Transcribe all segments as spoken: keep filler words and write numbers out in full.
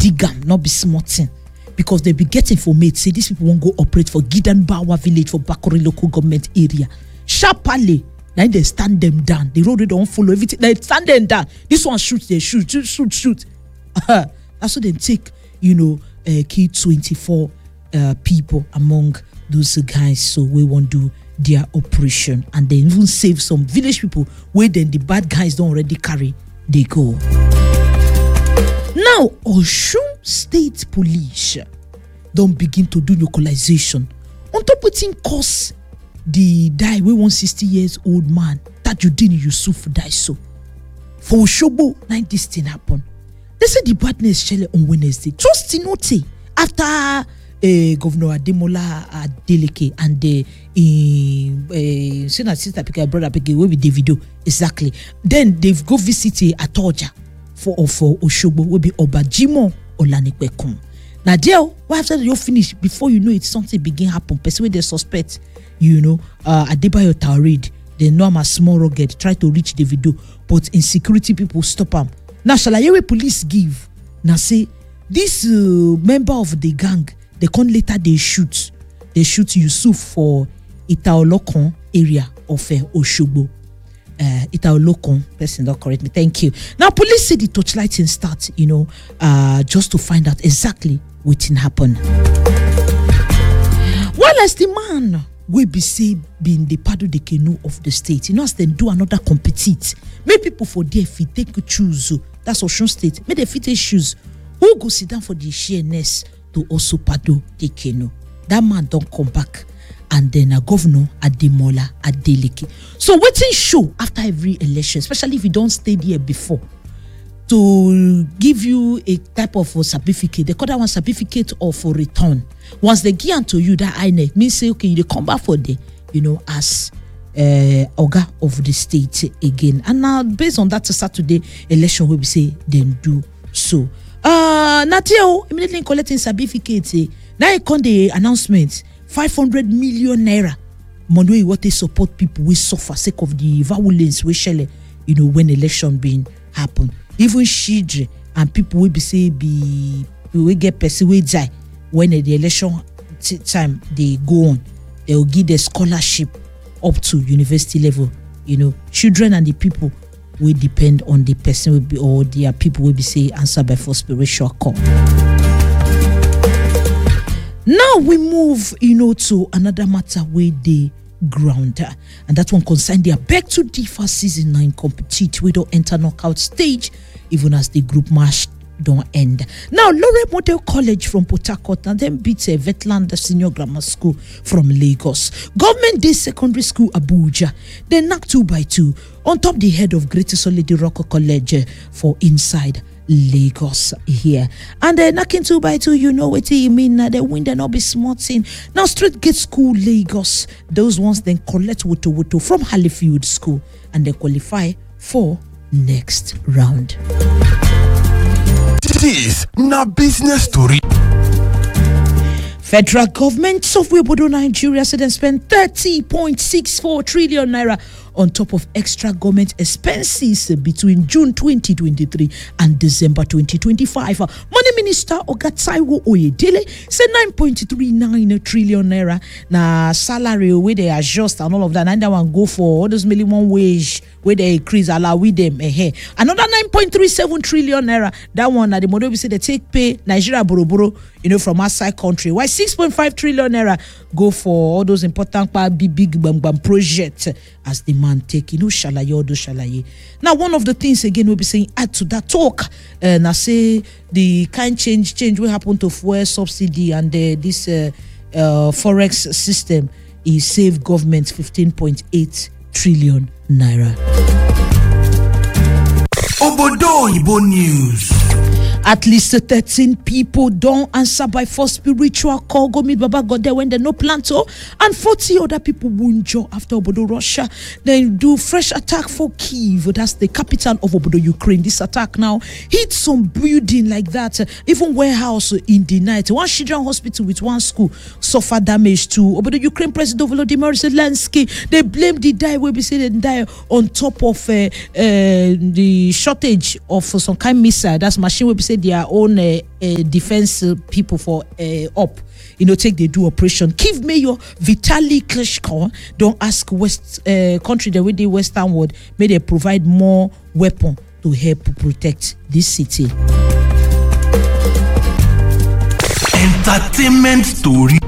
dig am, not be small thing. Because they be getting for me, say these people won't go operate for Gidan Bawa village for Bakori local government area. Sharply, then they stand them down. The road they don't follow everything. They stand them down. This one shoot, they shoot, shoot, shoot, shoot. That's what they take, you know, uh, key twenty-four uh, people among those guys. So we won't do their operation. And they even save some village people where then the bad guys don't already carry, they go. Now, Osun State Police don't begin to do localization. On top of it, cause the die we one sixty years old man Tajuddin Yusuf die so. For Osogbo, now this thing happen. They say the badness shell on Wednesday. Just to note after uh, Governor Ademola Adeleke and the uh, uh, Senator sister pick brother pick where with Davido exactly. Then they've go visit Atoja. For for Osogbo will be Obajimo Olanipekun. Now there, what after you finish, before you know it, something begin happen. Person where they suspect, you know, uh, Adebayo Taoreed, they know I'm a small rugged, try to reach the video, but insecurity people stop them. Now Shalayewe police give. Now say this uh, member of the gang, they come later they shoot, they shoot Yusuf for Itaolokon area of uh, Osogbo. Uh, Itaolokon person don't correct me. Thank you. Now police say the torchlighting start, you know, uh, just to find out exactly what happened. Well, as the man will be say being the paddle the canoe of the state, you know, as then do another compete. Make people for there if you take a choose. That's Osun State. Make they fit shoes. Who go sit down for the sheerness to also paddle the canoe? That man don't come back. And then a governor Ademola Adeleke. So waiting show after every election, especially if you don't stay there before, to give you a type of a certificate. They call that one certificate of a return. Once they give to you that I N E C, means say okay, you come back for the, you know, as uh, Oga of the state again. And now based on that Saturday election, we will say then do so. Uh, Natio immediately collecting certificate. Eh, now I con the announcement. five hundred million naira money what they support people we suffer sake of the violence we share, you know, when election being happen. Even children and people will be say be we get person we die when the election t- time they go on, they will give the scholarship up to university level. You know, children and the people will depend on the person will be or their people will be say answer by first spiritual call. Now we move, you know, to another matter where they ground, and that one concern their back to differ season nine compete. We don't enter knockout stage, even as the group match don't end. Now, Lore Model College from Port Harcourt and then beats a Vetland Senior Grammar School from Lagos. Government Day Secondary School Abuja, they knock two by two on top the head of Greater Solid Rock College for inside Lagos here. And then knocking two by two, you know what you mean. Now the win they not be smart thing. Now Straight Gate School Lagos, those ones then collect Woto Woto from Halifield School and they qualify for next round. This na business story. Federal government Software Bodo Nigeria said they spent thirty point six four trillion naira on top of extra government expenses between June twenty twenty-three and December twenty twenty-five. Money Minister Oga Taiwo Oyedele said nine point three nine trillion naira na salary where they adjust and all of that. And that one go for all those minimum wage where they increase allow with them. Eh, another nine point three seven trillion naira. That one at the model we say they take pay Nigeria Boroboro, you know, from outside country. Why six point five trillion naira go for all those important big big bam bam projects as the man take, you know, shalaye or do shalaye. Now, one of the things again we'll be saying add to that talk, and I say the kind change change will happen to fuel subsidy and uh, this uh, uh, forex system is save government fifteen point eight trillion naira. Obodo Ibo News. At least thirteen people don't answer by first spiritual call. Go meet Baba God there when they no plan to. And forty other people wunjo after Obodo Russia. They do fresh attack for Kyiv. That's the capital of Obodo Ukraine. This attack now hit some building like that. Even warehouse in the night. One children's hospital with one school suffer damage too. Obodo Ukraine President Volodymyr Zelensky, they blame the die where we say they die on top of uh, uh, the shortage of uh, some kind of missile. That's machine where we say their own uh, uh, defense uh, people for uh, up, you know, take they do operation. Kyiv Mayor Vitaly Klitschko don't ask West uh, country the way they Western world may they provide more weapon to help protect this city. Entertainment story.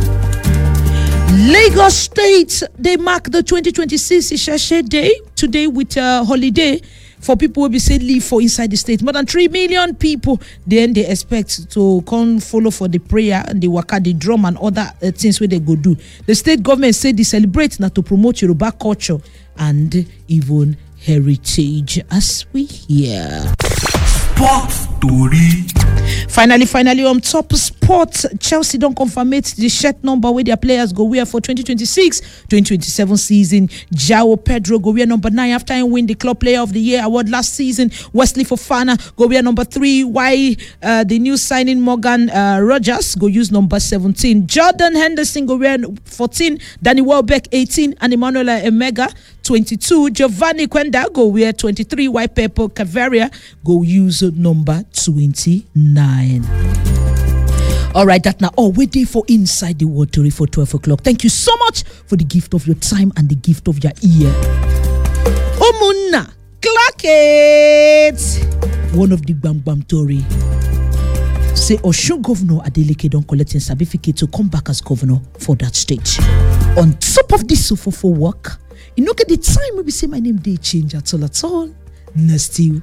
Lagos State, they mark the twenty twenty-six Ishashe Day today with a holiday for people who be say live for inside the state. More than three million people then they expect to come follow for the prayer and the waka, the drum and other uh, things where they go do. The state government said they celebrate now to promote Yoruba culture and even heritage, as we hear. Sport story. Finally, finally, on top sport, Chelsea don't confirm it the shirt number where their players go wear for twenty twenty-six twenty twenty-seven season. João Pedro go wear number nine after he win the Club Player of the Year award last season. Wesley Fofana go wear number three. Why uh, the new signing Morgan uh, Rogers go use number seventeen. Jordan Henderson go wear fourteen. Danny Welbeck eighteen and Emmanuel Emega twenty-two. Giovanni Quenda go wear twenty-three. White Pepper Cavaria go use number twenty-nine. All right, that now all waiting for Inside the Watery for twelve o'clock. Thank you so much for the gift of your time and the gift of your ear. Omuna clock it. One of the Bam Bam Tory say Osun Governor Adeleke don't collect his certificate to come back as governor for that state. On top of this, so for for work, you know, at the time we say my name they change at all at all. No still.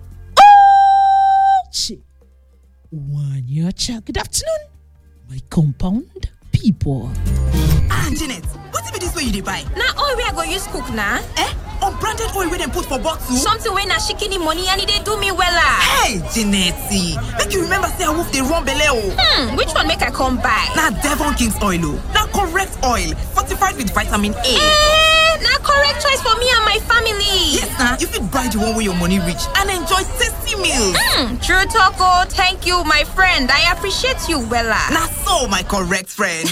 Oh, one year check. Good afternoon, my compound people. Ah, Janet, what if it is where you dey buy? Na oil wey I go use cook na. Eh? Unbranded oil wey dem put for bottle? Something wey na shikini money and e dey do me wella. Hey, Janet, make you remember say I wolf dey run belle o. Hmm, which one make I come buy? Na Devon King's oil o. Na correct oil, fortified with vitamin A. Eh, na correct choice for me and my family. Yes na, you fit buy the one wey your money reach and enjoy tasty meals. Hmm, true talk o. Thank you, my friend. I appreciate you wella. Na so, my correct friend.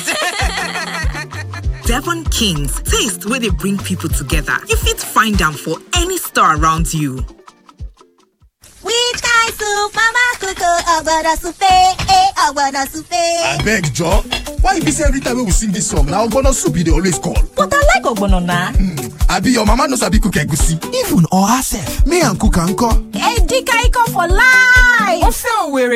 Devon King's, taste where they bring people together. You fit find them for any store around you. Which kind soup, Mama Coco? Ogbono soup, eh? Ogbono soup. I beg, Joe. Why you be say every time we sing this song, now ogbono soup they always call? But I like ogbono na. Mm. Abi your mama knows sabi cook egusi. Even or herself, me and cook anko. Edika iko for life. Oh,